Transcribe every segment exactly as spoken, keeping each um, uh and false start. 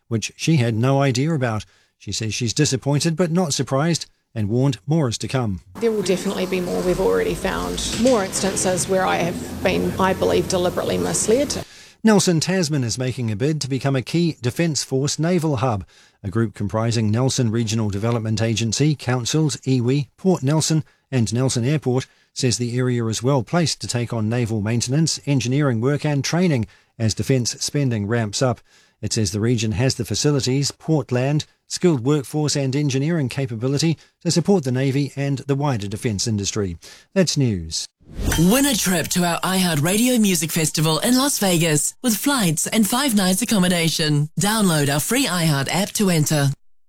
which she had no idea about. She says she's disappointed but not surprised, and warned more is to come. There will definitely be more. We've already found more instances where I have been, I believe, deliberately misled. Nelson Tasman is making a bid to become a key Defence Force naval hub. A group comprising Nelson Regional Development Agency, councils, iwi, Port Nelson and Nelson Airport says the area is well placed to take on naval maintenance, engineering work and training as defence spending ramps up. It says the region has the facilities, port land, skilled workforce and engineering capability to support the Navy and the wider defence industry. That's news. Win a trip to our iHeartRadio Music Festival in Las Vegas with flights and five nights accommodation. Download our free iHeart app to enter.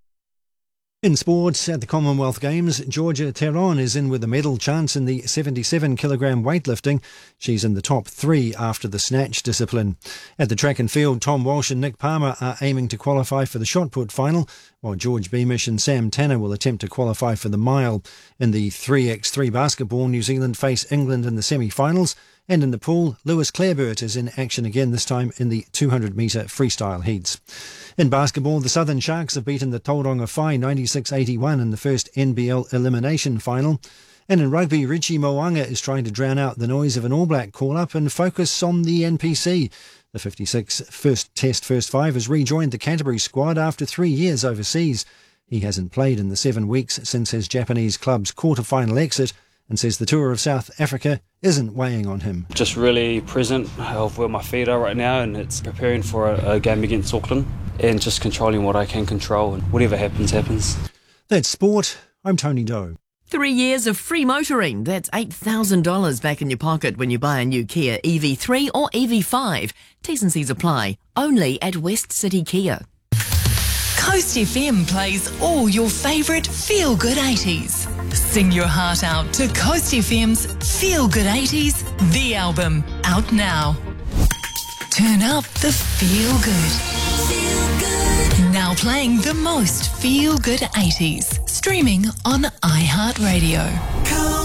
In sports, at the Commonwealth Games, Georgia Teron is in with a medal chance in the seventy-seven kilogram weightlifting. She's in the top three after the snatch discipline. At the track and field, Tom Walsh and Nick Palmer are aiming to qualify for the shot put final, while George Beamish and Sam Tanner will attempt to qualify for the mile. In the three by three basketball, New Zealand face England in the semi-finals. And in the pool, Lewis Clareburt is in action again, this time in the two hundred metre freestyle heats. In basketball, the Southern Sharks have beaten the Tauranga Whai ninety-six eighty-one in the first N B L elimination final. And in rugby, Richie Mo'unga is trying to drown out the noise of an All Black call-up and focus on the N P C. The fifty-six first Test First Five has rejoined the Canterbury squad after three years overseas. He hasn't played in the seven weeks since his Japanese club's quarter-final exit, and says the tour of South Africa isn't weighing on him. Just really present of where my feet are right now, and it's preparing for a, a game against Auckland and just controlling what I can control, and whatever happens, happens. That's sport. I'm Tony Doe. Three years of free motoring. That's eight thousand dollars back in your pocket when you buy a new Kia E V three or E V five. T's and C's apply. Only at West City Kia. Coast F M plays all your favourite feel-good eighties. Sing your heart out to Coast F M's Feel Good eighties, the album, out now. Turn up the feel good. Feel good. Now playing the most feel good eighties. Streaming on iHeartRadio.